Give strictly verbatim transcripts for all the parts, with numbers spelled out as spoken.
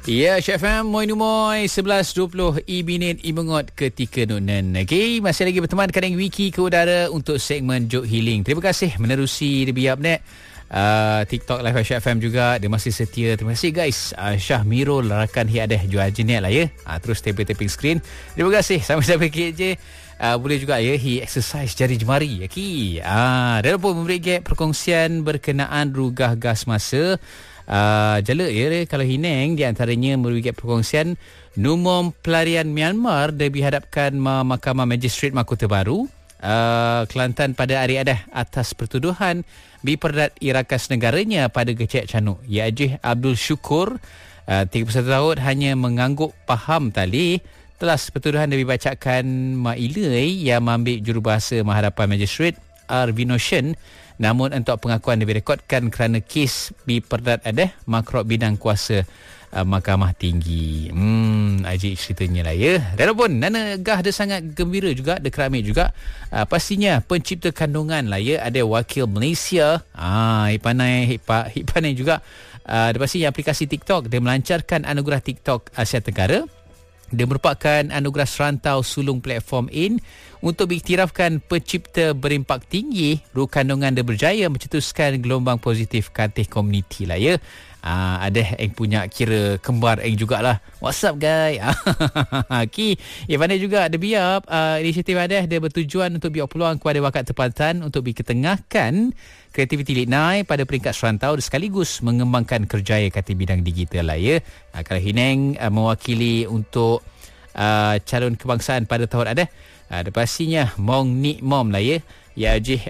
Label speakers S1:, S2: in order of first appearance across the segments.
S1: Ya, Syed F M, moi numoy, sebelas dua puluh i minit i mengot ketika nunan. Okey, masih lagi berteman kadang wiki ke udara untuk segmen Joke Healing. Terima kasih menerusi di biap net. Uh, TikTok Live Syed F M juga, dia masih setia. Terima kasih guys. uh, Syah Mirul rakan hiadah jual jenis lah ya. uh, Terus tapping-tapping screen. Terima kasih sampai-sampai K J. Uh, boleh juga ya, he exercise jari jemari. Okey, uh, dan pun memberi gap perkongsian berkenaan rugah gas masa. Uh, jala ya kalau Hineng di antaranya merugikan perkongsian Numom Pelarian Myanmar dihadapkan Mahkamah Magistrate Mahkota Baru uh, Kelantan pada hari adah atas pertuduhan biperdat irakas negaranya pada Kecek Canuk. Ya Ajih Abdul Syukur, uh, tiga puluh satu tahun, hanya mengangguk paham tali telas pertuduhan dibacakan Mak Ilai yang mengambil jurubahasa Mahadapan Magistrate R. Vinoshen. Namun untuk pengakuan direkodkan kerana kes biperdat adah Makrok Bidang Kuasa uh, Mahkamah Tinggi. Hmm, ajik ceritanya lah ya. Dan pun Nana Gah dia sangat gembira juga, dia keramik juga. Uh, pastinya pencipta kandungan lah ya, ada wakil Malaysia. Ah, Hipanai, Hipa, Hipanai juga. Uh, dia pastinya aplikasi TikTok, dia melancarkan anugerah TikTok Asia Tenggara. Dia merupakan anugerah serantau sulung platform I N untuk diiktirafkan pencipta berimpak tinggi. Ruh kandungan dia berjaya mencetuskan gelombang positif katih komuniti lah ya. Ah, ada yang punya kira kembar yang jugalah. What's up guys? Okey, Ivana juga ada biap uh, inisiatif ada dia bertujuan untuk biar peluang kepada wakat tempatan untuk diketengahkan kreativiti Litnai pada peringkat serantau sekaligus mengembangkan kerjaya kata bidang digital lah ya. Uh, kalau Hineng uh, mewakili untuk uh, calon kebangsaan pada tahun ada, uh, pastinya Mong Nik Mom lah ya. Ya Ajih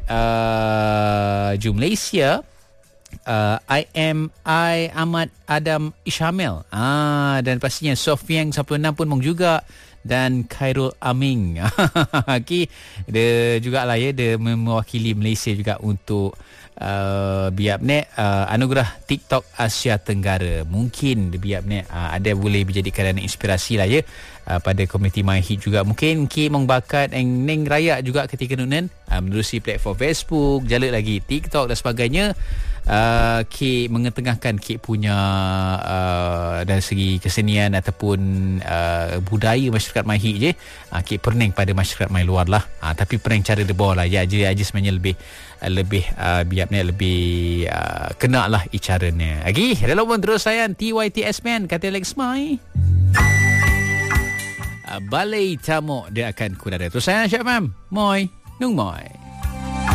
S1: uh, Ju Malaysia. Uh, I am I Ahmad Adam Ishamil. Ah, dan pastinya Sofiang sembilan puluh enam pun mong juga, dan Khairul Aming. Okey, dia jugalah ya, dia mewakili Malaysia juga untuk uh, biap ni uh, anugerah TikTok Asia Tenggara. Mungkin dia biap ni uh, ada boleh menjadikan inspirasi lah ya uh, pada komuniti My Hit juga. Mungkin ki mong bakat eng neng raya juga ketika nunan uh, menerusi platform Facebook, jala lagi TikTok dan sebagainya. Uh, Kik mengetengahkan Kik punya uh, dari segi kesenian ataupun uh, budaya masyarakat Mahik je. uh, Kik pening pada masyarakat Mahik luar lah, uh, tapi pening cara dia bawa lah ya, je aja sebenarnya lebih uh, lebih uh, biapnya lebih uh, kena lah icaranya. Lagi dalam pun terus sayang T Y T S Man kata Alex Mai. uh, Balai Tamu dia akan kudara. Terus sayang Syed Mam. Moi Nung Moi.